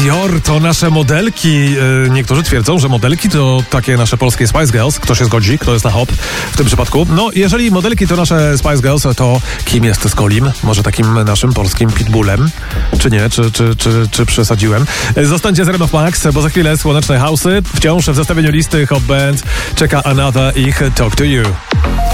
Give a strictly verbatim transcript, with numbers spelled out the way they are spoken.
Dior to nasze modelki. Niektórzy twierdzą, że modelki to takie nasze polskie Spice Girls. Kto się zgodzi, kto jest na hop w tym przypadku. No, jeżeli modelki to nasze Spice Girls, to kim jest Skolim? Może takim naszym polskim pitbullem? Czy nie? Czy, czy, czy, czy przesadziłem? Zostańcie z R M F Max, bo za chwilę słoneczne house'y. Wciąż w zestawieniu listy Hot Band czeka Another ich Talk to You.